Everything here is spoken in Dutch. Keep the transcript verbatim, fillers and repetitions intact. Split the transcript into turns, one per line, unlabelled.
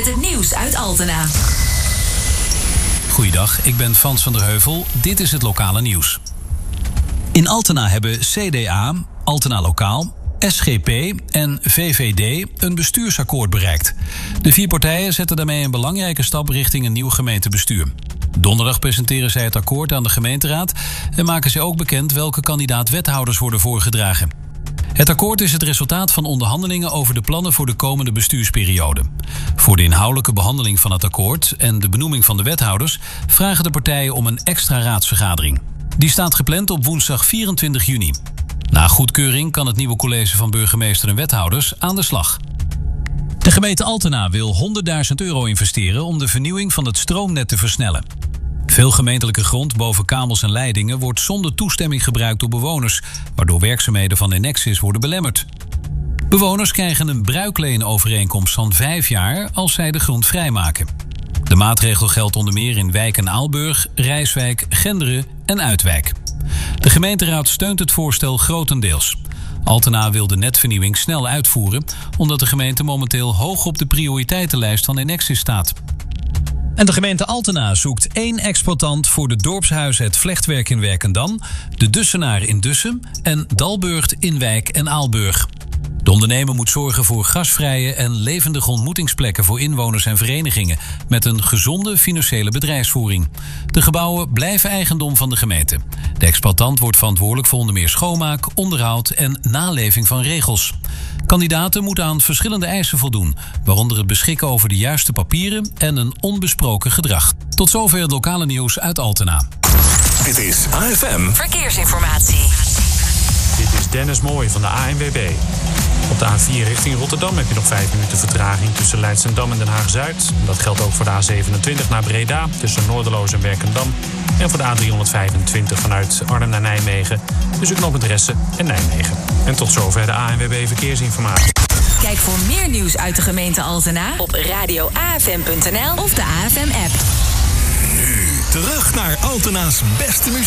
met het nieuws uit Altena.
Goeiedag, ik ben Frans van der Heuvel. Dit is het lokale nieuws. In Altena hebben C D A, Altena Lokaal, S G P en V V D een bestuursakkoord bereikt. De vier partijen zetten daarmee een belangrijke stap richting een nieuw gemeentebestuur. Donderdag presenteren zij het akkoord aan de gemeenteraad en maken ze ook bekend welke kandidaat-wethouders worden voorgedragen. Het akkoord is het resultaat van onderhandelingen over de plannen voor de komende bestuursperiode. Voor de inhoudelijke behandeling van het akkoord en de benoeming van de wethouders vragen de partijen om een extra raadsvergadering. Die staat gepland op woensdag vierentwintig juni. Na goedkeuring kan het nieuwe college van burgemeester en wethouders aan de slag. De gemeente Altena wil honderdduizend euro investeren om de vernieuwing van het stroomnet te versnellen. Veel gemeentelijke grond boven kabels en leidingen wordt zonder toestemming gebruikt door bewoners, waardoor werkzaamheden van Enexis worden belemmerd. Bewoners krijgen een bruikleenovereenkomst van vijf jaar als zij de grond vrijmaken. De maatregel geldt onder meer in Wijk en Aalburg, Rijswijk, Genderen en Uitwijk. De gemeenteraad steunt het voorstel grotendeels. Altena wil de netvernieuwing snel uitvoeren, omdat de gemeente momenteel hoog op de prioriteitenlijst van Enexis staat. En de gemeente Altena zoekt één exploitant voor de dorpshuizen Het Vlechtwerk in Werkendam, de Dussenaar in Dussem en Dalburgt in Wijk en Aalburg. De ondernemer moet zorgen voor gasvrije en levendige ontmoetingsplekken voor inwoners en verenigingen met een gezonde financiële bedrijfsvoering. De gebouwen blijven eigendom van de gemeente. De exploitant wordt verantwoordelijk voor onder meer schoonmaak, onderhoud en naleving van regels. Kandidaten moeten aan verschillende eisen voldoen, waaronder het beschikken over de juiste papieren en een onbesproken gedrag. Tot zover het lokale nieuws uit Altena.
Dit is A F M
Verkeersinformatie.
Dit is Dennis Mooij van de A N W B. Op de A vier richting Rotterdam heb je nog vijf minuten vertraging tussen Leidschendam en Den Haag-Zuid. Dat geldt ook voor de A zevenentwintig naar Breda tussen Noorderloos en Werkendam. En voor de A driehonderdvijfentwintig vanuit Arnhem naar Nijmegen tussen knooppunt Ressen en Nijmegen. En tot zover de A N W B Verkeersinformatie.
Kijk voor meer nieuws uit de gemeente Altena op radio a f m punt n l of de A F M-app.
Nu terug naar Altena's beste muziek.